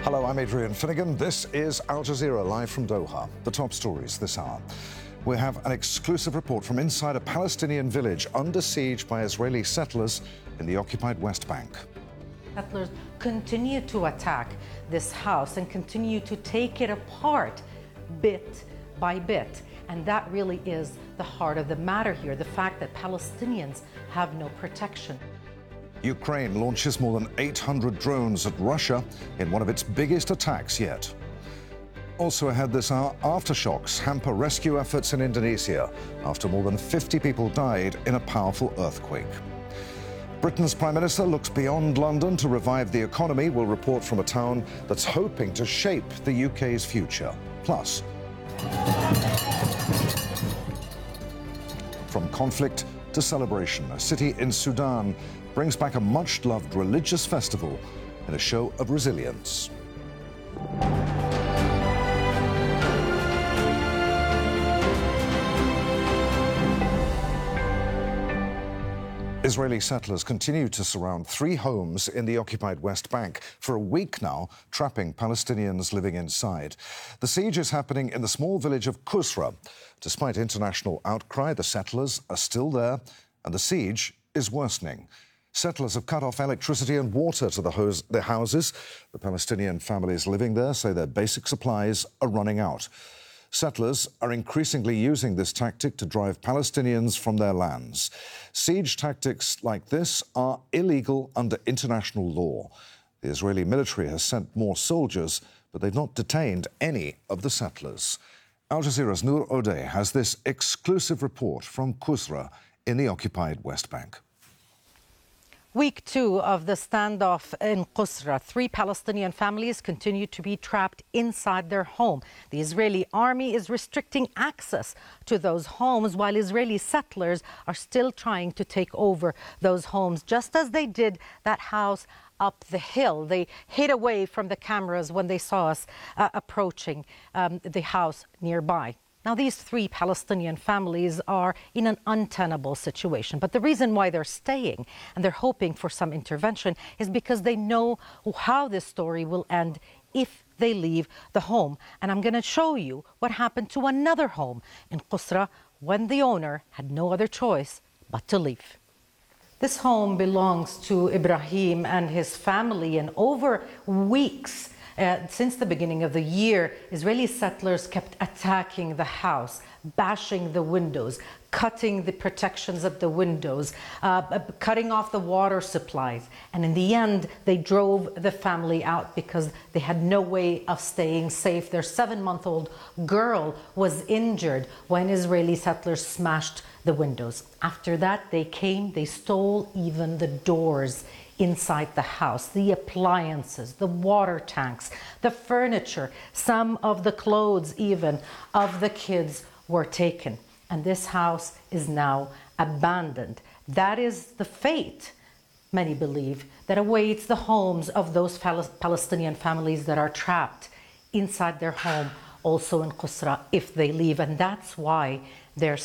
Hello, I'm Adrian Finnegan. This is Al Jazeera live from Doha. The top stories this hour. We have an exclusive report from inside a Palestinian village under siege by Israeli settlers in the occupied West Bank. Settlers continue to attack this house and continue to take it apart bit by bit. And that really is the heart of the matter here, the fact that Palestinians have no protection. Ukraine launches more than 800 drones at Russia in one of its biggest attacks yet. Also ahead this hour, aftershocks hamper rescue efforts in Indonesia after more than 50 people died in a powerful earthquake. Britain's Prime Minister looks beyond London to revive the economy. We'll report from a town that's hoping to shape the UK's future. Plus, from conflict to celebration, a city in Sudan brings back a much-loved religious festival in a show of resilience. Israeli settlers continue to surround 3 homes in the occupied West Bank for a week now, trapping Palestinians living inside. The siege is happening in the small village of Qusra. Despite international outcry, the settlers are still there, and the siege is worsening. Settlers have cut off electricity and water to their houses. The Palestinian families living there say their basic supplies are running out. Settlers are increasingly using this tactic to drive Palestinians from their lands. Siege tactics like this are illegal under international law. The Israeli military has sent more soldiers, but they've not detained any of the settlers. Al Jazeera's Noor Odeh has this exclusive report from Qusra in the occupied West Bank. Week 2 of the standoff in Qusra, 3 Palestinian families continue to be trapped inside their home. The Israeli army is restricting access to those homes while Israeli settlers are still trying to take over those homes, just as they did that house up the hill. They hid away from the cameras when they saw us approaching the house nearby. Now, these 3 Palestinian families are in an untenable situation. But the reason why they're staying and they're hoping for some intervention is because they know how this story will end if they leave the home. And I'm going to show you what happened to another home in Qusra when the owner had no other choice but to leave. This home belongs to Ibrahim and his family, and over weeks, since the beginning of the year, Israeli settlers kept attacking the house, bashing the windows, cutting the protections of the windows, cutting off the water supplies. And in the end, they drove the family out because they had no way of staying safe. Their 7-month-old girl was injured when Israeli settlers smashed the windows. After that, they stole even the doors inside the house, the appliances, the water tanks, the furniture, some of the clothes even of the kids were taken. And this house is now abandoned. That is the fate, many believe, that awaits the homes of those Palestinian families that are trapped inside their home, also in Qusra, if they leave. And that's why they're